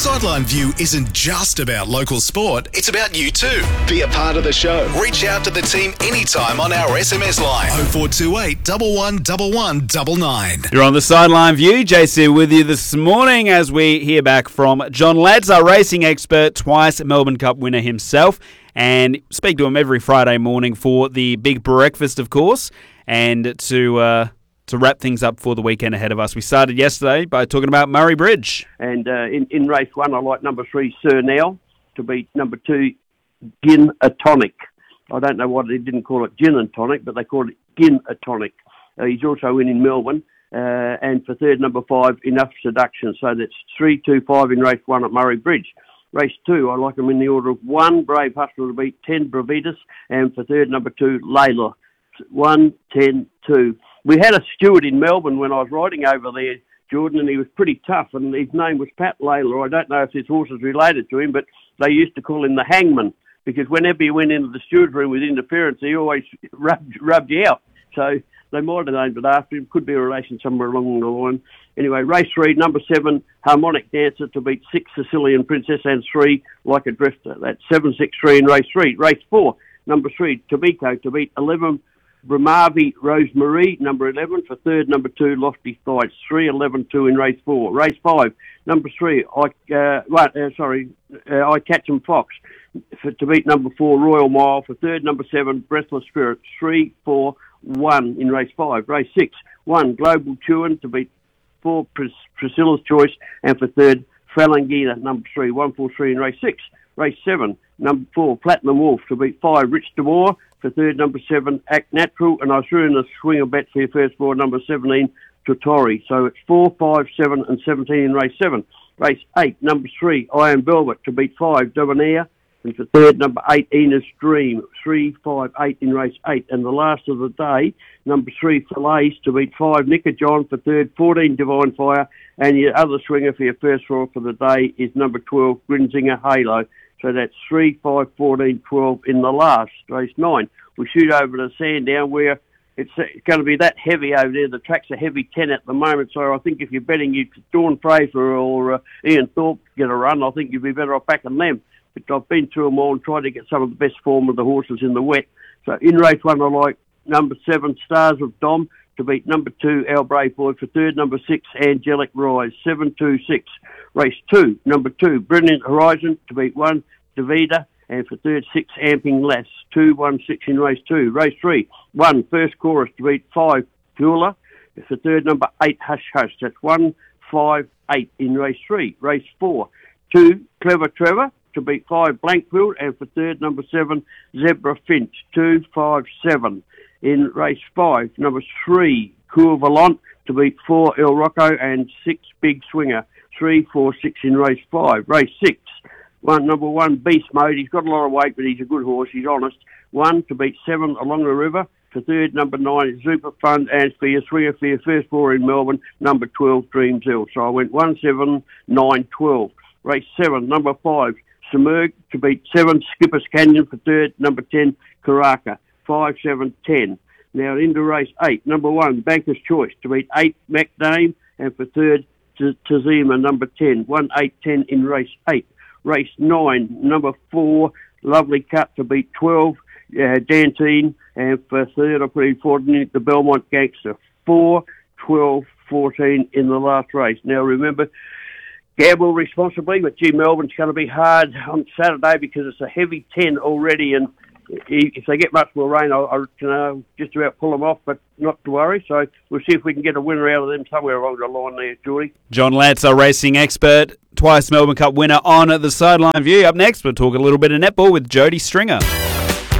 Sideline View isn't just about local sport, it's about you too. Be a part of the show. Reach out to the team anytime on our SMS line 0428 111199. You're on the Sideline View. JC with you this morning as we hear back from John Latz, our racing expert, twice Melbourne Cup winner himself, and speak to him every Friday morning for the big breakfast, of course, and to wrap things up for the weekend ahead of us. We started yesterday by talking about Murray Bridge. And in race 1, I like number 3, Sir Now, to beat number 2, Gin a Tonic. I don't know why they didn't call it Gin and Tonic, but they called it Gin a Tonic. He's also in Melbourne. And for third, number 5, Enough Seduction. So that's 3, 2, 5 in race 1 at Murray Bridge. Race 2, I like them in the order of 1, Brave Hustler to beat 10, Bravitas. And for third, number 2, Layla. 1, 10, 2. We had a steward in Melbourne when I was riding over there, Jordan, and he was pretty tough, and his name was Pat Layla. I don't know if this horse is related to him, but they used to call him the Hangman, because whenever you went into the steward's room with interference, he always rubbed you out. So they might have named it after him. Could be a relation somewhere along the line. Anyway, race 3, number 7, Harmonic Dancer to beat 6, Sicilian Princess, and 3, Like a Drifter. That's 7, 6, 3 in race 3. Race 4, number 3, Tobiko to beat 11, Brahmavi Rosemarie, number 11, for third, number 2, Lofty Fights, 3, 11, 2 in race 4. Race 5, number 3, I Catch 'em Fox, to beat number 4, Royal Mile, for third, number 7, Breathless Spirit, 3, 4, 1 in race 5. Race 6, 1, Global Chewin to beat 4, Priscilla's Choice, and for third, Falangina, number 3, 1, 4, 3 in race 6. Race 7, number 4, Platinum Wolf to beat 5, Rich DeMoore, for third, number 7, Act Natural, and I threw in a swinger bet for your first 4, number 17, Tutori. So it's 4, 5, 7, and 17 in race 7. Race 8, number 3, Iron Velvet to beat 5, Debonair, and for third, number 8, Enos Dream, 3, 5, 8 in race 8. And the last of the day, number 3, Fillets to beat 5, Nicker John, for third, 14, Divine Fire, and your other swinger for your first 4 for the day is number 12, Grinzinger Halo. So that's 3, 5, 14, 12 in the last, race 9. We shoot over to Sandown where it's going to be that heavy over there. The track's a heavy 10 at the moment, so I think if you're betting you Dawn Fraser or Ian Thorpe get a run, I think you'd be better off backing them. But I've been through them all and tried to get some of the best form of the horses in the wet. So in race 1, I like number 7, Stars of Dom, to beat number 2, Our Brave Boy, for third, number 6, Angelic Rise, 7, 2, 6. Race 2, number 2, Brilliant Horizon, to beat 1, Davida, and for third, 6, Amping Lass, 2, 1, 6 in race 2. Race 3, 1, First Chorus to beat 5, Pula. For third, number 8, Hush Hush. That's 1, 5, 8 in race 3. Race 4, 2, Clever Trevor to beat 5, Blankfield. And for third, number 7, Zebra Finch, 2, 5, 7. In race 5, number 3, Cool Volant to beat 4, El Rocco, and 6, Big Swinger, 3, 4, 6 in race 5. Race 6, number 1, Beast Mode. He's got a lot of weight, but he's a good horse. He's honest. 1 to beat 7, Along the River. For third, number 9, Super Fun. And for your swinger for your first 4 in Melbourne, number 12, Dreams Hill. So I went 1, 7, 9, 12. Race 7, number 5, Submerg to beat 7, Skipper's Canyon. For third, number 10, Karaka, 5, 7, 10. Now into race 8, number 1, Banker's Choice to beat 8, MacDame. And for third, Tazima, number 10, 1, 8, 10 in race 8. Race 9, number 4, Lovely Cut to beat 12, Dantine, and for third I put in 14, the Belmont Gangster, 4, 12, 14 in the last race. Now remember, gamble responsibly, but Melbourne's going to be hard on Saturday because it's a heavy 10 already, and if they get much more rain, I can just about pull them off, but not to worry. So we'll see if we can get a winner out of them somewhere along the line there, Geordie. John Latz, our racing expert, twice Melbourne Cup winner on the Sideline View. Up next, we'll talk a little bit of netball with Jodie Stringer.